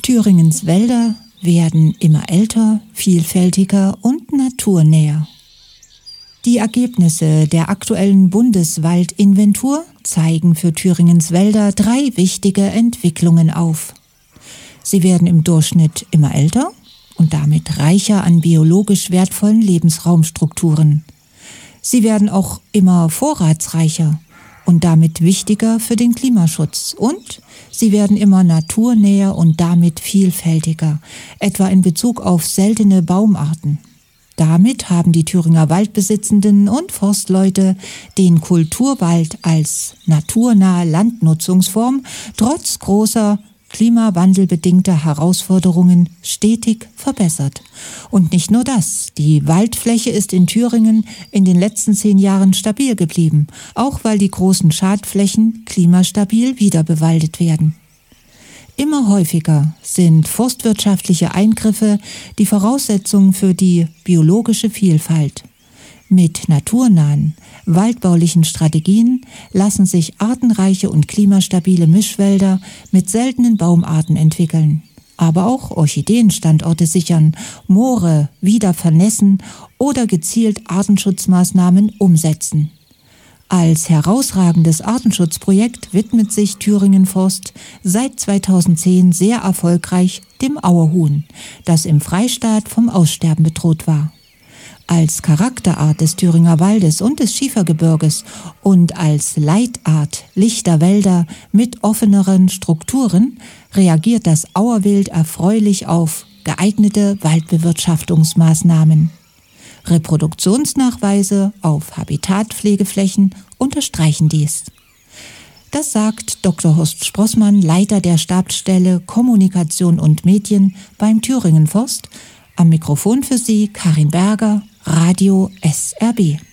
Thüringens Wälder werden immer älter, vielfältiger und naturnäher. Die Ergebnisse der aktuellen Bundeswaldinventur zeigen für Thüringens Wälder 3 wichtige Entwicklungen auf. Sie werden im Durchschnitt immer älter und damit reicher an biologisch wertvollen Lebensraumstrukturen. Sie werden auch immer vorratsreicher und damit wichtiger für den Klimaschutz. Und sie werden immer naturnäher und damit vielfältiger, etwa in Bezug auf seltene Baumarten. Damit haben die Thüringer Waldbesitzenden und Forstleute den Kulturwald als naturnahe Landnutzungsform trotz großer klimawandelbedingter Herausforderungen stetig verbessert. Und nicht nur das, die Waldfläche ist in Thüringen in den letzten 10 Jahren stabil geblieben, auch weil die großen Schadflächen klimastabil wiederbewaldet werden. Immer häufiger sind forstwirtschaftliche Eingriffe die Voraussetzung für die biologische Vielfalt. Mit naturnahen, waldbaulichen Strategien lassen sich artenreiche und klimastabile Mischwälder mit seltenen Baumarten entwickeln, aber auch Orchideenstandorte sichern, Moore wieder vernässen oder gezielt Artenschutzmaßnahmen umsetzen. Als herausragendes Artenschutzprojekt widmet sich Thüringen Forst seit 2010 sehr erfolgreich dem Auerhuhn, das im Freistaat vom Aussterben bedroht war. Als Charakterart des Thüringer Waldes und des Schiefergebirges und als Leitart lichter Wälder mit offeneren Strukturen reagiert das Auerwild erfreulich auf geeignete Waldbewirtschaftungsmaßnahmen. Reproduktionsnachweise auf Habitatpflegeflächen unterstreichen dies. Das sagt Dr. Horst Sprossmann, Leiter der Stabsstelle Kommunikation und Medien beim Thüringen Forst. Am Mikrofon für Sie Karin Berger, Radio SRB.